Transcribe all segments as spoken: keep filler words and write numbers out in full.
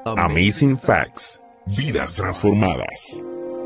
Amazing Facts. Vidas transformadas.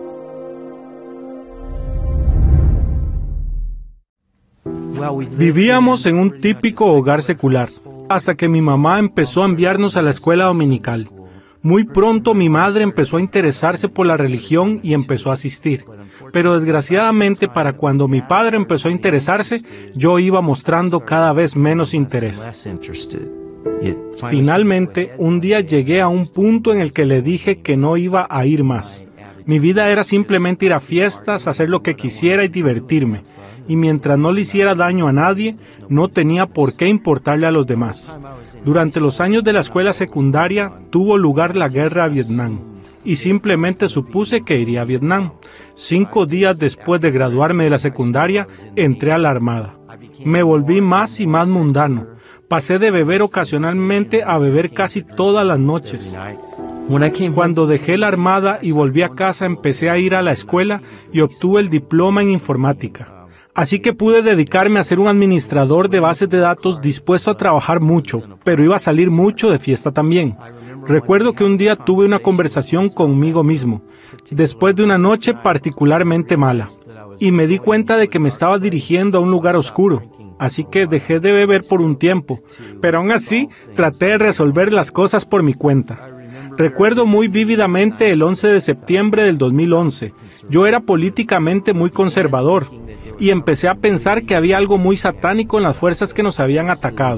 Vivíamos en un típico hogar secular, hasta que mi mamá empezó a enviarnos a la escuela dominical. Muy pronto mi madre empezó a interesarse por la religión y empezó a asistir. Pero desgraciadamente para cuando mi padre empezó a interesarse, yo iba mostrando cada vez menos interés. Finalmente, un día llegué a un punto en el que le dije que no iba a ir más. Mi vida era simplemente ir a fiestas, hacer lo que quisiera y divertirme. Y mientras no le hiciera daño a nadie, no tenía por qué importarle a los demás. Durante los años de la escuela secundaria, tuvo lugar la guerra a Vietnam, y simplemente supuse que iría a Vietnam. Cinco días después de graduarme de la secundaria, entré a la Armada. Me volví más y más mundano. Pasé de beber ocasionalmente a beber casi todas las noches. Cuando dejé la Armada y volví a casa, empecé a ir a la escuela y obtuve el diploma en informática. Así que pude dedicarme a ser un administrador de bases de datos dispuesto a trabajar mucho, pero iba a salir mucho de fiesta también. Recuerdo que un día tuve una conversación conmigo mismo, después de una noche particularmente mala, y me di cuenta de que me estaba dirigiendo a un lugar oscuro. Así que dejé de beber por un tiempo, pero aún así traté de resolver las cosas por mi cuenta. Recuerdo muy vívidamente el once de septiembre del dos mil once. Yo era políticamente muy conservador y empecé a pensar que había algo muy satánico en las fuerzas que nos habían atacado.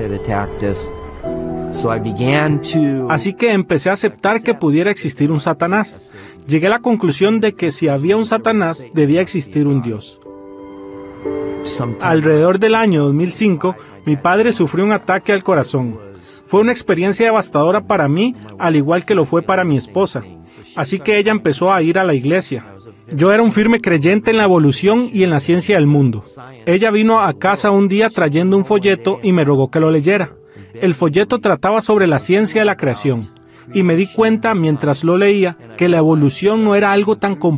Así que empecé a aceptar que pudiera existir un Satanás. Llegué a la conclusión de que si había un Satanás, debía existir un Dios. Alrededor del año dos mil cinco, mi padre sufrió un ataque al corazón. Fue una experiencia devastadora para mí, al igual que lo fue para mi esposa. Así que ella empezó a ir a la iglesia. Yo era un firme creyente en la evolución y en la ciencia del mundo. Ella vino a casa un día trayendo un folleto y me rogó que lo leyera. El folleto trataba sobre la ciencia de la creación. Y me di cuenta, mientras lo leía, que la evolución no era algo tan complejo